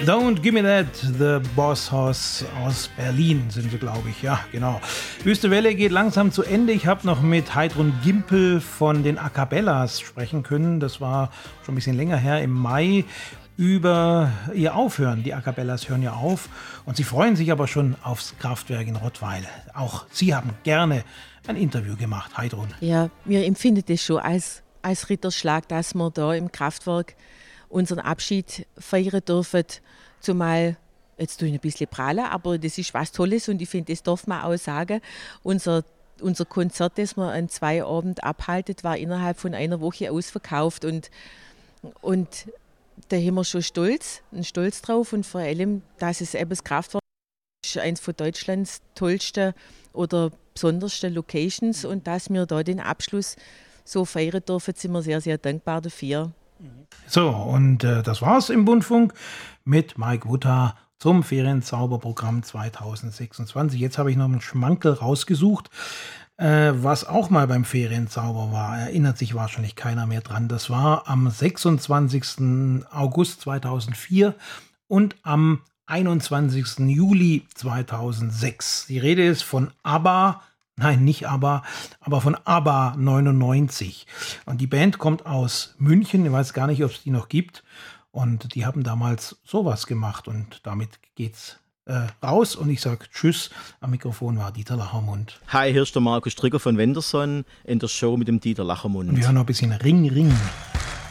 Don't Give Me That, The Boss Hoss aus Berlin sind wir, glaube ich. Ja, genau. Wüste Welle geht langsam zu Ende. Ich habe noch mit Heidrun Gimpel von den A Cappellas sprechen können. Das war schon ein bisschen länger her, im Mai, über ihr Aufhören. Die A Cappellas hören ja auf und sie freuen sich aber schon aufs Kraftwerk in Rottweil. Auch sie haben gerne ein Interview gemacht, Heidrun. Ja, wir empfinden das schon als Ritterschlag, dass wir da im Kraftwerk unseren Abschied feiern dürfen. Zumal, jetzt tue ich ein bisschen prahlen, aber das ist was Tolles und ich finde, das darf man auch sagen. Unser Konzert, das wir an 2 Abend abhalten, war innerhalb von einer Woche ausverkauft und da haben wir schon einen Stolz drauf und vor allem, dass es eben das Kraftwerk ist, eines von Deutschlands tollsten oder besondersten Locations und dass wir da den Abschluss so feiern dürfen, sind wir sehr, sehr dankbar dafür. So, und das war's im Bundfunk mit Mike Wutter zum Ferienzauberprogramm 2026. Jetzt habe ich noch einen Schmankerl rausgesucht, was auch mal beim Ferienzauber war. Erinnert sich wahrscheinlich keiner mehr dran. Das war am 26. August 2004 und am 21. Juli 2006. Die Rede ist von ABBA. Nein, nicht ABBA, aber von ABBA 99. Und die Band kommt aus München. Ich weiß gar nicht, ob es die noch gibt. Und die haben damals sowas gemacht. Und damit geht's raus. Und ich sage Tschüss. Am Mikrofon war Dieter Lachermund. Hi, hier ist der Markus Strigger von Wenderson in der Show mit dem Dieter Lachermund. Und wir hören noch ein bisschen Ring, Ring.